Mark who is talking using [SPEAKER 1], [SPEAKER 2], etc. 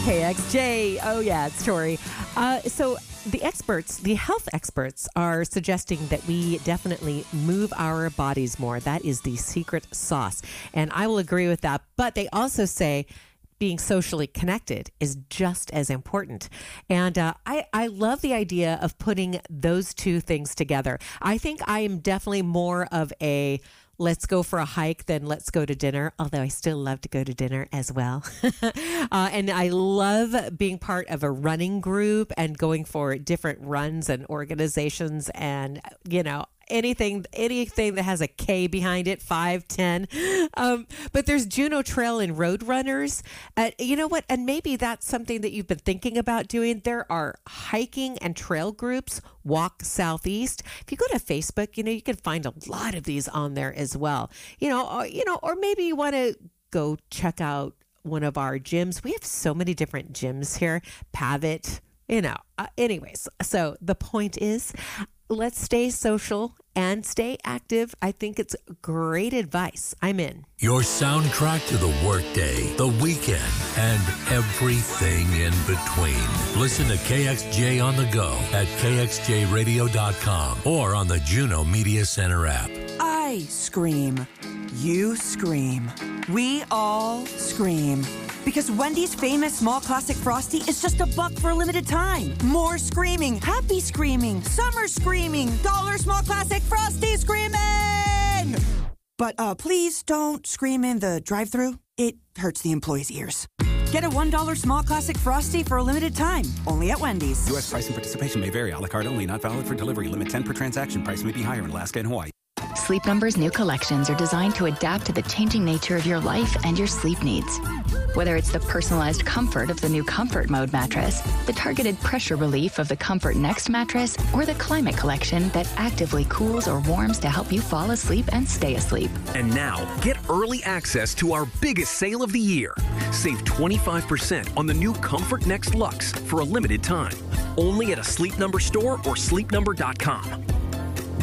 [SPEAKER 1] KXJ. Oh, yeah, it's Tori. So the health experts are suggesting that we definitely move our bodies more. That is the secret sauce. And I will agree with that. But they also say being socially connected is just as important. And I love the idea of putting those two things together. I think I am definitely more of a let's go for a hike than let's go to dinner, although I still love to go to dinner as well. And I love being part of a running group and going for different runs and organizations and, anything that has a K behind it, 5, 10. But there's Juneau Trail and Road Runners. You know what? And maybe that's something that you've been thinking about doing. There are hiking and trail groups, Walk Southeast. If you go to Facebook, you can find a lot of these on there as well. Or maybe you want to go check out one of our gyms. We have so many different gyms here. Pavitt, anyways. So the point is, let's stay social and stay active. I think it's great advice. I'm in.
[SPEAKER 2] Your soundtrack to the workday, the weekend, and everything in between. Listen to KXJ on the go at kxjradio.com or on the Juneau Media Center app.
[SPEAKER 3] I scream. You scream. We all scream. Because Wendy's famous small classic Frosty is just $1 for a limited time. More screaming, happy screaming, summer screaming, dollar small classic Frosty screaming! But please don't scream in the drive-thru. It hurts the employees' ears. Get a $1 small classic Frosty for a limited time, only at Wendy's.
[SPEAKER 4] U.S. price and participation may vary. A la carte only, not valid for delivery. Limit 10 per transaction. Price may be higher in Alaska and Hawaii.
[SPEAKER 5] Sleep Number's new collections are designed to adapt to the changing nature of your life and your sleep needs. Whether it's the personalized comfort of the new Comfort Mode mattress, the targeted pressure relief of the Comfort Next mattress, or the Climate Collection that actively cools or warms to help you fall asleep and stay asleep.
[SPEAKER 6] And now, get early access to our biggest sale of the year. Save 25% on the new Comfort Next Luxe for a limited time. Only at a Sleep Number store or sleepnumber.com.